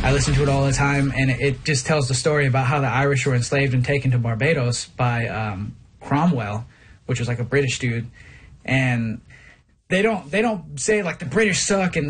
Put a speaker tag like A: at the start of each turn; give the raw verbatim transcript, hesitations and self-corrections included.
A: I listen to it all the time, and it, it just tells the story about how the Irish were enslaved and taken to Barbados by um, Cromwell, which was like a British dude, and they don't they don't say like the British suck and